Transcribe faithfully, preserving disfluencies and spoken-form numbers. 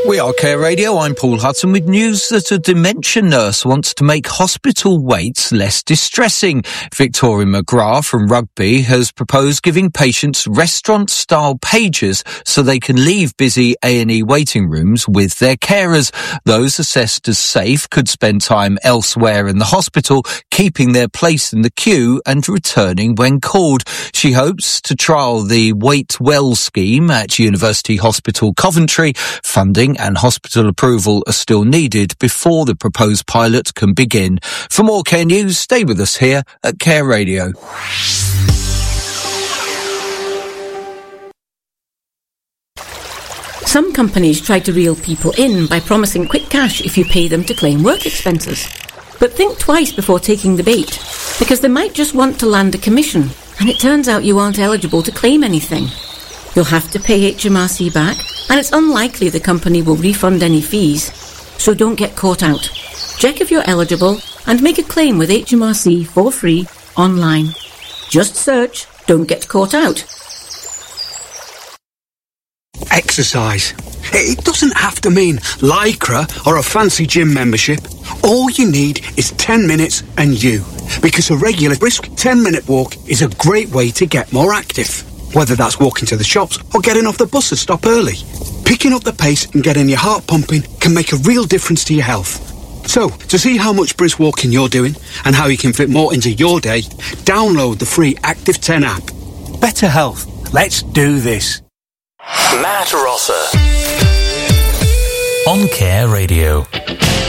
We are Care Radio. I'm Paul Hudson with news that a dementia nurse wants to make hospital waits less distressing. Victoria McGrath from Rugby has proposed giving patients restaurant-style pages so they can leave busy A and E waiting rooms with their carers. Those assessed as safe could spend time elsewhere in the hospital, keeping their place in the queue and returning when called. She hopes to trial the Wait Well scheme at University Hospital Coventry. Funding and hospital approval are still needed before the proposed pilot can begin. For more Care News, stay with us here at Care Radio. Some companies try to reel people in by promising quick cash if you pay them to claim work expenses. But think twice before taking the bait, because they might just want to land a commission, and it turns out you aren't eligible to claim anything. You'll have to pay H M R C back, and it's unlikely the company will refund any fees. So don't get caught out. Check if you're eligible and make a claim with H M R C for free online. Just search "Don't Get Caught Out." Exercise. It doesn't have to mean Lycra or a fancy gym membership. All you need is ten minutes and you. Because a regular brisk ten minute walk is a great way to get more active. Whether that's walking to the shops or getting off the bus to stop early. Picking up the pace and getting your heart pumping can make a real difference to your health. So, to see how much brisk walking you're doing and how you can fit more into your day, download the free Active ten app. Better health. Let's do this. Matt Rosser on Care Radio.